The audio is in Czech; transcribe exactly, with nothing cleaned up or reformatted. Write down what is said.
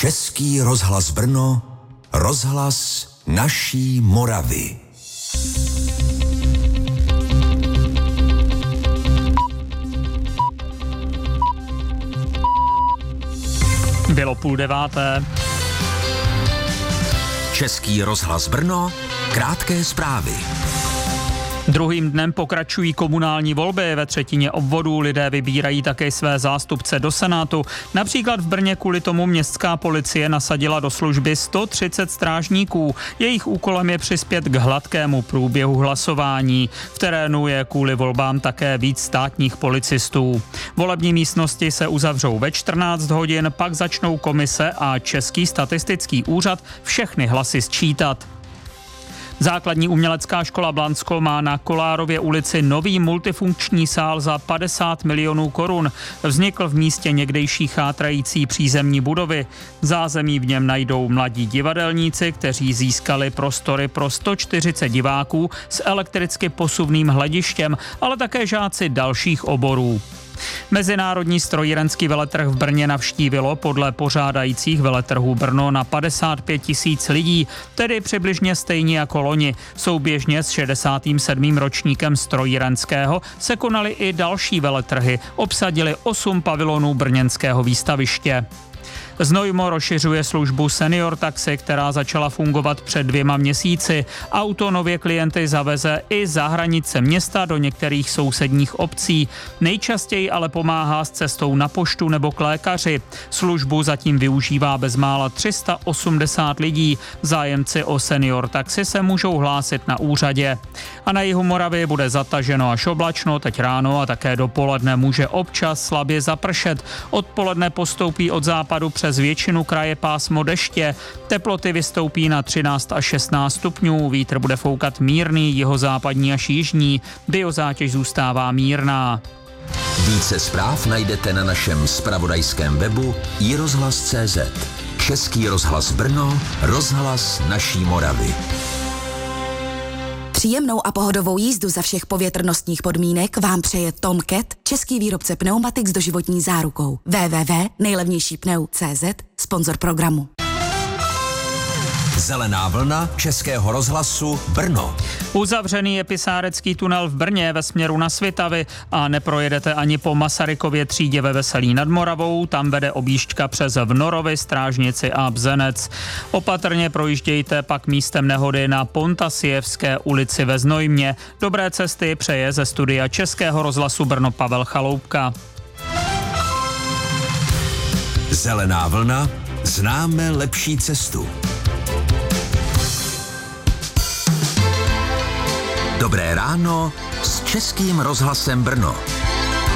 Český rozhlas Brno, rozhlas naší Moravy. Bylo půl deváté. Český rozhlas Brno, krátké zprávy. Druhým dnem pokračují komunální volby. Ve třetině obvodů lidé vybírají také své zástupce do Senátu. Například v Brně kvůli tomu městská policie nasadila do služby sto třicet strážníků. Jejich úkolem je přispět k hladkému průběhu hlasování. V terénu je kvůli volbám také víc státních policistů. Volební místnosti se uzavřou ve čtrnáct hodin, pak začnou komise a Český statistický úřad všechny hlasy sčítat. Základní umělecká škola Blansko má na Kolárově ulici nový multifunkční sál za padesát milionů korun. Vznikl v místě někdejší chátrající přízemní budovy. Zázemí v něm najdou mladí divadelníci, kteří získali prostory pro sto čtyřicet diváků s elektricky posuvným hledištěm, ale také žáci dalších oborů. Mezinárodní strojírenský veletrh v Brně navštívilo podle pořádajících veletrhů Brno na padesát pět tisíc lidí, tedy přibližně stejně jako loni. Souběžně s šedesátým sedmým ročníkem strojírenského se konaly i další veletrhy, obsadili osm pavilonů brněnského výstaviště. Znojmo rozšiřuje službu Senior Taxi, která začala fungovat před dvěma měsíci. Auto nově klienty zaveze i za hranice města do některých sousedních obcí. Nejčastěji ale pomáhá s cestou na poštu nebo k lékaři. Službu zatím využívá bezmála tři sta osmdesát lidí. Zájemci o Senior Taxi se můžou hlásit na úřadě. A na jihu Moravy bude zataženo až oblačno, teď ráno a také dopoledne může občas slabě zapršet. Odpoledne postoupí od západu přes většinu kraje pásmo deště. Teploty vystoupí na třináct až šestnáct stupňů, vítr bude foukat mírný, jihozápadní až jižní, biozátěž zůstává mírná. Více zpráv najdete na našem zpravodajském webu i rozhlas tečka cé zet. Český rozhlas Brno, rozhlas naší Moravy. Příjemnou a pohodovou jízdu za všech povětrnostních podmínek vám přeje Tom Cat, český výrobce pneumatik s doživotní zárukou. w w w tečka nejlevnější pneu tečka cé zet, sponzor programu. Zelená vlna Českého rozhlasu Brno. Uzavřený je Pisárecký tunel v Brně ve směru na Svitavy a neprojedete ani po Masarykově třídě ve Veselí nad Moravou. Tam vede objížďka přes Vnorovy, Strážnici a Bzenec. Opatrně projíždějte pak místem nehody na Pontasijevské ulici ve Znojmě. Dobré cesty přeje ze studia Českého rozhlasu Brno Pavel Chaloupka. Zelená vlna, známe lepší cestu. Dobré ráno s Českým rozhlasem Brno.